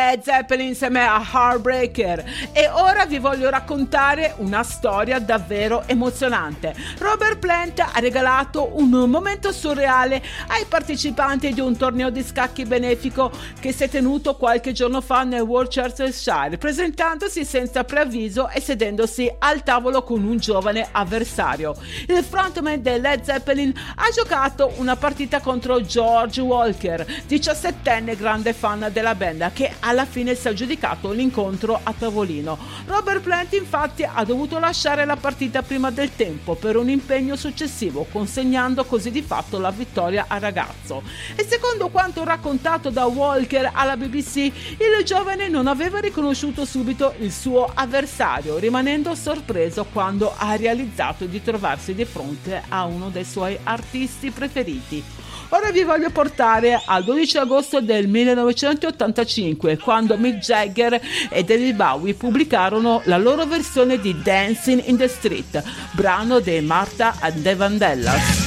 Led Zeppelin insieme a Heartbreaker. E ora vi voglio raccontare una storia davvero emozionante. Robert Plant ha regalato un momento surreale ai partecipanti di un torneo di scacchi benefico che si è tenuto qualche giorno fa nel Worcestershire, presentandosi senza preavviso e sedendosi al tavolo con un giovane avversario. Il frontman del Led Zeppelin ha giocato una partita contro George Walker, 17enne grande fan della band, che alla fine si è aggiudicato l'incontro a tavolino. Robert Plant infatti ha dovuto lasciare la partita prima del tempo per un impegno successivo, consegnando così di fatto la vittoria al ragazzo. E secondo quanto raccontato da Walker alla BBC, il giovane non aveva riconosciuto subito il suo avversario, rimanendo sorpreso quando ha realizzato di trovarsi di fronte a uno dei suoi artisti preferiti. Ora vi voglio portare al 12 agosto del 1985, quando Mick Jagger e David Bowie pubblicarono la loro versione di Dancing in the Street, brano dei Martha and the Vandellas.